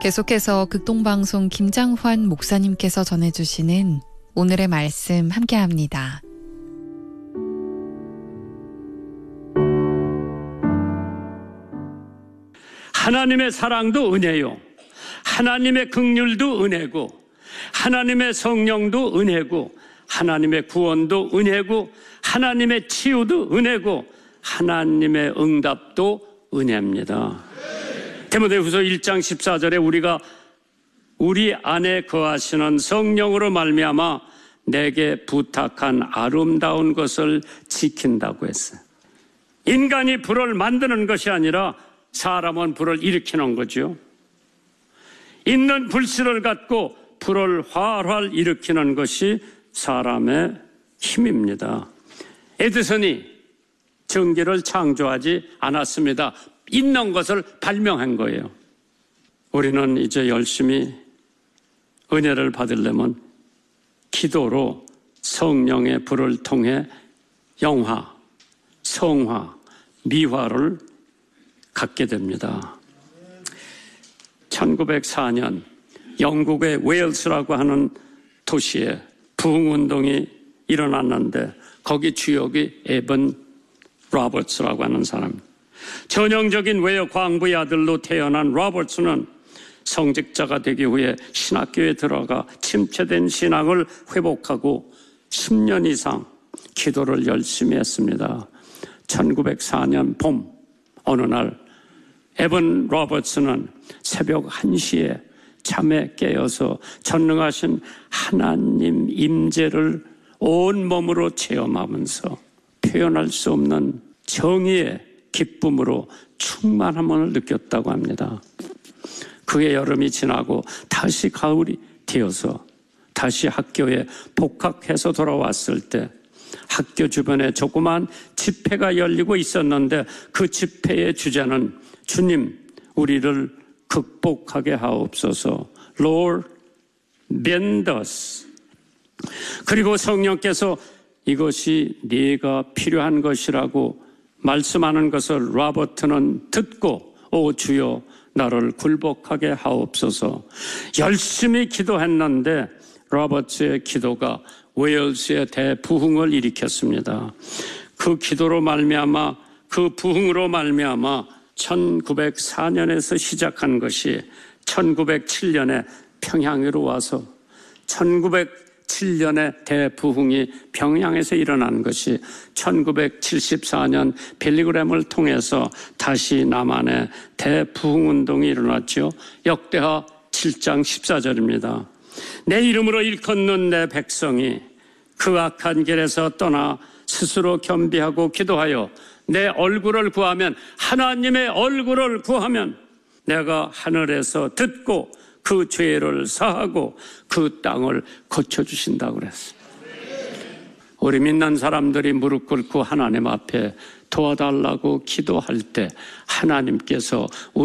계속해서 극동방송 김장환 목사님께서 전해주시는 오늘의 말씀 함께합니다. 하나님의 사랑도 은혜요, 하나님의 긍휼도 은혜고, 하나님의 성령도 은혜고, 하나님의 구원도 은혜고, 하나님의 치유도 은혜고, 하나님의 응답도 은혜입니다. 디모데후서 1장 14절에 우리가 우리 안에 거하시는 성령으로 말미암아 내게 부탁한 아름다운 것을 지킨다고 했어요. 인간이 불을 만드는 것이 아니라 사람은 불을 일으키는 거죠. 있는 불씨를 갖고 불을 활활 일으키는 것이 사람의 힘입니다. 에디슨이 전기를 창조하지 않았습니다. 있는 것을 발명한 거예요. 우리는 이제 열심히 은혜를 받으려면 기도로 성령의 불을 통해 영화, 성화, 미화를 갖게 됩니다. 1904년 영국의 웨일스라고 하는 도시에 부흥운동이 일어났는데 거기 주역이 에번 로버츠라고 하는 사람. 전형적인 웨어 광부의 아들로 태어난 로버츠는 성직자가 되기 위해 신학교에 들어가 침체된 신앙을 회복하고 10년 이상 기도를 열심히 했습니다. 1904년 봄 어느 날 에번 로버츠는 새벽 1시에 잠에 깨어서 전능하신 하나님 임재를 온몸으로 체험하면서 표현할 수 없는 정의의 기쁨으로 충만함을 느꼈다고 합니다. 그의 여름이 지나고 다시 가을이 되어서 다시 학교에 복학해서 돌아왔을 때 학교 주변에 조그만 집회가 열리고 있었는데 그 집회의 주제는 주님, 우리를 극복하게 하옵소서. Lord, bend us. 그리고 성령께서 이것이 네가 필요한 것이라고 말씀하는 것을 로버트는 듣고 오 주여 나를 굴복하게 하옵소서. 열심히 기도했는데 로버트의 기도가 웨일스의 대부흥을 일으켰습니다. 그 기도로 말미암아 그 부흥으로 말미암아 1904년에서 시작한 것이 1907년에 평양으로 와서 1907년에 대부흥이 평양에서 일어난 것이 1974년 빌리그램을 통해서 다시 남한에 대부흥운동이 일어났죠. 역대하 7장 14절입니다. 내 이름으로 일컫는 내 백성이 그 악한 길에서 떠나 스스로 겸비하고 기도하여 내 얼굴을 구하면, 하나님의 얼굴을 구하면 내가 하늘에서 듣고 그 죄를 사하고 그 땅을 고쳐주신다고 그랬어요. 우리 믿는 사람들이 무릎 꿇고 하나님 앞에 도와달라고 기도할 때 하나님께서